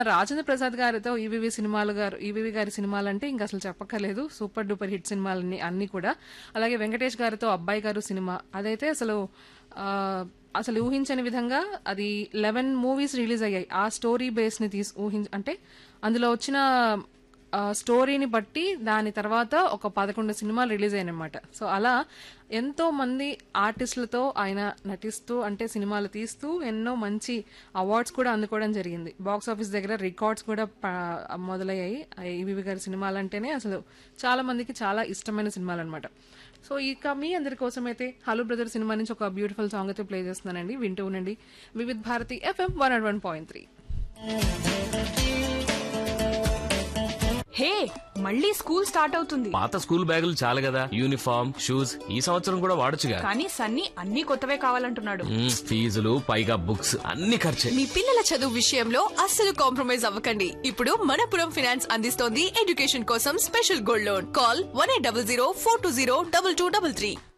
రాజేంద్ర ప్రసాద్ గారితో ఈవీవి గారి సినిమాలంటే ఇంకా అసలు చెప్పక్కర్లేదు. సూపర్ డూపర్ హిట్ సినిమాలన్నీ అన్ని కూడా. అలాగే వెంకటేష్ గారితో అబ్బాయి గారు సినిమా అదైతే ఆ, అసలు ఊహించని విధంగా అది 11 మూవీస్ రిలీజ్ అయ్యాయి. ఆ స్టోరీ బేస్ ని అంటే అందులో వచ్చిన స్టోరీని బట్టి దాని తర్వాత ఒక 11 సినిమాలు రిలీజ్ అయ్యాయన్నమాట. సో అలా ఎంతో మంది ఆర్టిస్టులతో ఆయన నటిస్తూ అంటే సినిమాలు తీస్తూ ఎన్నో మంచి అవార్డ్స్ కూడా అందుకోవడం జరిగింది. బాక్స్ ఆఫీస్ దగ్గర రికార్డ్స్ కూడా మొదలయ్యాయి. ఈవీవి గారి సినిమాలంటేనే అసలు చాలా మందికి చాలా ఇష్టమైన సినిమాలు అనమాట. సో ఇక మీ అందరి కోసం అయితే హలో బ్రదర్ సినిమా నుంచి ఒక బ్యూటిఫుల్ సాంగ్ అయితే ప్లే చేస్తున్నానండి. వింటూ ఉండండి వివిధ్ భారతి FM 101.3. హే, మళ్ళీ స్కూల్ స్టార్ట్ అవుతుంది. పాత స్కూల్ బ్యాగులు చాలు కదా, యూనిఫామ్ షూస్ ఈ సంవత్సరం కూడా వాడొచ్చుగా. కానీ సన్నీ అన్ని కొత్తవే కావాలంటున్నాడు. ఫీజులు పైగా బుక్స్ అన్ని ఖర్చే. మీ పిల్లల చదువు విషయంలో అస్సలు కాంప్రమైజ్ అవ్వకండి. ఇప్పుడు మనపురం ఫైనాన్స్ అందిస్తోంది ఎడ్యుకేషన్ కోసం స్పెషల్ గోల్డ్ లోన్. కాల్ 1800 420 2233.